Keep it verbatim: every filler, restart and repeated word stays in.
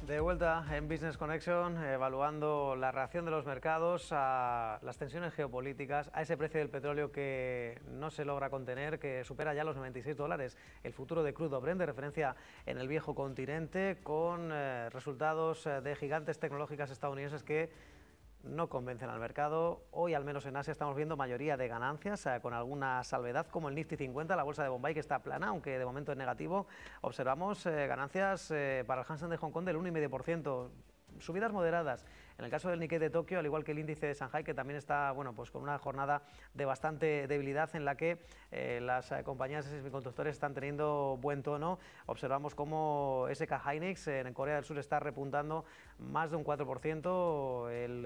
De vuelta en Business Connection, evaluando la reacción de los mercados a las tensiones geopolíticas, a ese precio del petróleo que no se logra contener, que supera ya los noventa y seis dólares, el futuro de crudo Brent, de referencia en el viejo continente, con eh, resultados eh, de gigantes tecnológicas estadounidenses que no convencen al mercado. Hoy, al menos en Asia, estamos viendo mayoría de ganancias, eh, con alguna salvedad, como el Nifty cincuenta, la bolsa de Bombay, que está plana, aunque de momento es negativo. Observamos eh, ganancias eh, para el Hansen de Hong Kong del uno coma cinco por ciento. Subidas moderadas en el caso del Nikkei de Tokio, al igual que el índice de Shanghai, que también está, bueno, pues con una jornada de bastante debilidad, en la que eh, las eh, compañías de semiconductores están teniendo buen tono. Observamos cómo S K Hynix en Corea del Sur está repuntando más de un cuatro por ciento, el